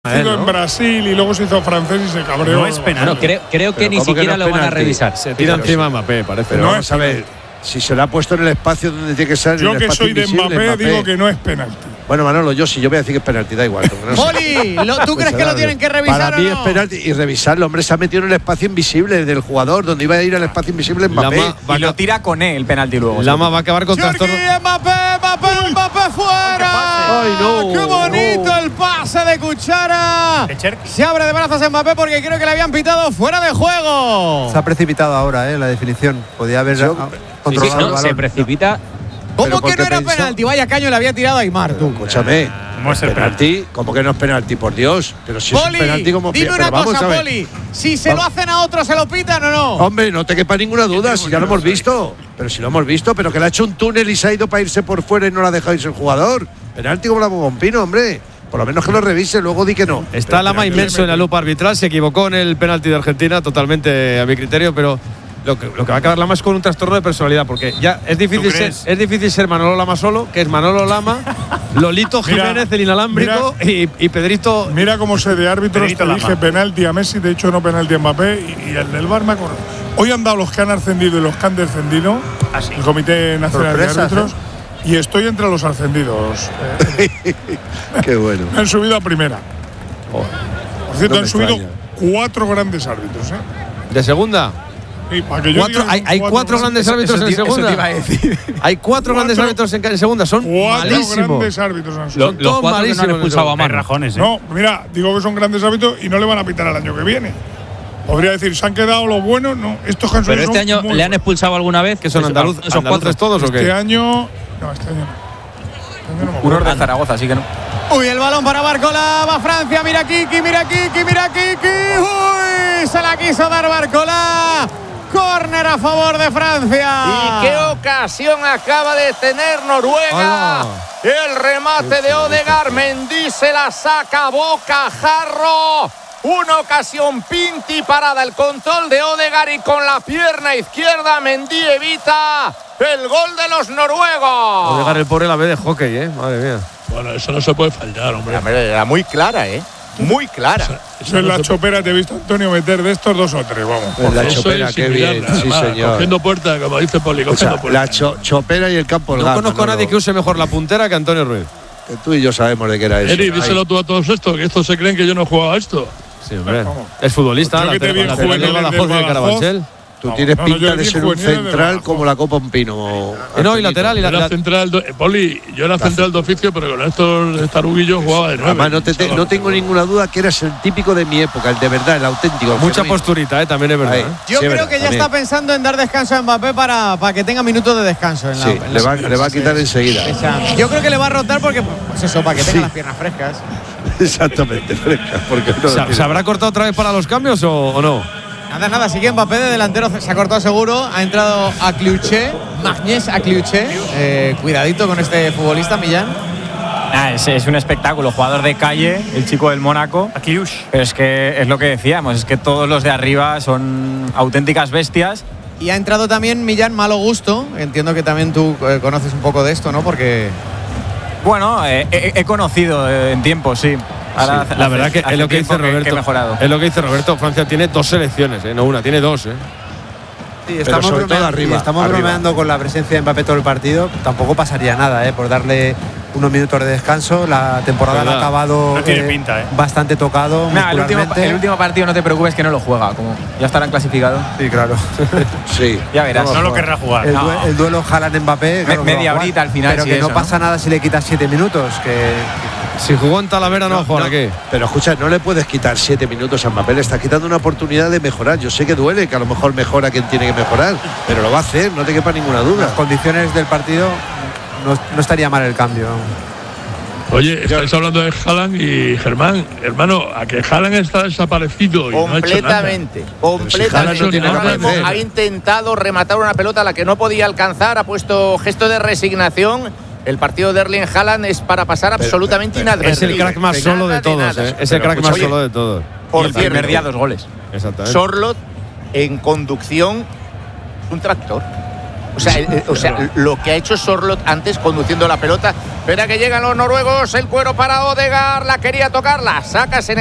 En Brasil y luego se hizo francés y se cabreó. No es penal. No, creo que ni siquiera lo van a revisar. Se tira encima Mbappé, parece. Pero vamos a ver, si se lo ha puesto en el espacio donde tiene que ser. Yo que soy de Mbappé digo que no es penalti. Bueno, Manolo, yo voy a decir que es penalti, da igual. Poli, ¿tú crees que lo tienen que revisar? Para mí es penalti y revisarlo. Hombre, se ha metido en el espacio invisible del jugador, donde iba a ir al espacio invisible Mbappé. Y lo tira con el penalti luego. Lama va a acabar con trastorno. Mbappé fuera. ¡Ay, no! ¡Qué bonito el pase de Cuchara! Se abre de brazos Mbappé porque creo que le habían pitado fuera de juego. Se ha precipitado ahora, la definición. Podía haber controlado el balón. Se precipita. ¿Cómo que no era penalti? Vaya caño le había tirado a Aimar, tú. Escúchame. ¿Cómo es el penalti? ¿Cómo que no es penalti? Por Dios. Pero si Poli, es un penalti como. dime una cosa, Poli. Si se lo hacen a otro, ¿se lo pitan o no? Hombre, no te quepa ninguna duda, si ya lo hemos visto. Pero si lo hemos visto, pero que le ha hecho un túnel y se ha ido para irse por fuera y no le ha dejado irse el jugador. Penalti como la Bombino, hombre. Por lo menos que lo revise, luego di que no. Está Lama inmenso en la lupa arbitral, se equivocó en el penalti de Argentina, totalmente a mi criterio, pero lo que va a acabar Lama es con un trastorno de personalidad, porque ya es difícil ser Manolo Lama solo, que es Manolo Lama, Lolito Jiménez, el inalámbrico, y Pedrito. Mira cómo sé de árbitros, Pedrito te dije Lama. penalti a Messi, de hecho no penalti a Mbappé, y el del VAR me acuerdo. Hoy han dado los que han ascendido y los que han descendido, el Comité Nacional de Árbitros, y estoy entre los ascendidos. Qué bueno. Han subido a primera. Por cierto, No han me subido extraña. 4 grandes árbitros. ¿De segunda? Y para que yo diga que son Hay cuatro grandes árbitros en segunda. Eso te iba a decir. Hay cuatro grandes árbitros en segunda, son 4 malísimos. grandes árbitros han subido. Son todos cuatro que no han malísimos. expulsado a Hay mano. rajones, No, mira, digo que son grandes árbitros y no le van a pitar al año que viene. Podría decir, ¿se han quedado los buenos? No, estos que han Pero subido este son año muy le han buenos. expulsado alguna vez. ¿Que son andaluces todos o Este qué? año. No, este año no. No me Uno acuerdo. de Zaragoza, así que no. Uy, el balón para Barcola, va Francia, mira Kiki. Uy, se la quiso dar Barcola. Córner a favor de Francia. ¿Y qué ocasión acaba de tener Noruega? El remate de Odegaard, Mendy se la saca, Boca, Jarro. Una ocasión Pinti parada, el control de Odegaard y con la pierna izquierda Mendy evita el gol de los noruegos. Odegaard el pobre la ve de hockey, madre mía. Bueno, eso no se puede fallar, hombre. Era muy clara, muy clara. Eso en la chopera te he visto, Antonio, meter de estos 2 o 3, vamos. En la Eso chopera, es qué similar, bien, además, sí señor. Cogiendo puerta, como dice Poli, O sea, cogiendo puerta. la chopera y el campo No conozco a nadie que use mejor la puntera que Antonio Ruiz. Que tú y yo sabemos de qué era eso. Eri, díselo tú a todos estos, que estos se creen que yo no he jugado a esto. Sí, hombre. Es futbolista, Otro que te vi en lateral juvenil de del Badajoz de Badajoz. Carabanchel. Tú tienes no, pinta yo de vi ser un juvenil de central Badajoz. como la Copa Un Pino. No, y lateral. Yo era central, Poli, yo era central de oficio, pero con estos taruguillos jugaba de 9. Además, no tengo ninguna duda que eras el típico de mi época, el de verdad, el auténtico. Mucha genuino. posturita, también es verdad. Ahí. Yo Sí, creo verdad, que ya también. está pensando en dar descanso a Mbappé para que tenga minutos de descanso. Sí, le va a quitar enseguida. Yo creo que le va a rotar porque, pues eso, para que tenga las piernas frescas. Exactamente, fresca. Porque no lo ¿Se tiene. habrá cortado otra vez para los cambios o no? Nada, sigue Mbappé de delantero, se ha cortado seguro, ha entrado a Kliuche, Magnés a Kliuche. Cuidadito con este futbolista, Millán. Es un espectáculo, jugador de calle, el chico del Mónaco. Pero es que es lo que decíamos, es que todos los de arriba son auténticas bestias. Y ha entrado también Millán Malo Gusto, entiendo que también tú conoces un poco de esto, ¿no? Porque… Bueno, he conocido en tiempo, sí. Ahora La verdad que es lo que dice que he Roberto. mejorado. Es lo que dice Roberto. Francia tiene 2 selecciones, no una, tiene 2. Sí, estamos sobre todo bromeando, arriba. bromeando con la presencia de Mbappé todo el partido. Tampoco pasaría nada, por darle unos minutos de descanso. La temporada la ha acabado No tiene pinta, bastante tocado. Nah, el muscularmente. último partido no te preocupes que no lo juega, como ya estarán clasificados. Sí, claro. Sí. Ya verás. No lo querrá jugar. El duelo Haaland-Mbappé. claro que media va a jugar, horita al final, Pero sí, que eso, no pasa nada si le quitas 7 minutos. Si jugó en Talavera, no va a jugar aquí. Pero escucha, no le puedes quitar 7 minutos a Mbappé, le estás quitando una oportunidad de mejorar. Yo sé que duele, que a lo mejor mejora quien tiene que mejorar, pero lo va a hacer, no te quepa ninguna duda. Las condiciones del partido no estaría mal el cambio. Oye, estáis hablando de Haaland y Germán. Hermano, a que Haaland está desaparecido y no ha hecho nada. Completamente. no tiene Ahora nada que mismo hacer. ha intentado rematar una pelota a la que no podía alcanzar, ha puesto gesto de resignación. El partido de Erling Haaland es para pasar absolutamente Es inadvertido. el crack más solo de todos. Es el crack más solo de todos. Por el primer cierto, día 2 goles. Exactamente. Sorloth en conducción, un tractor. O sea, lo que ha hecho Sorloth antes conduciendo la pelota. Espera que llegan los noruegos, el cuero para Odegaard, la quería tocar, la sacas en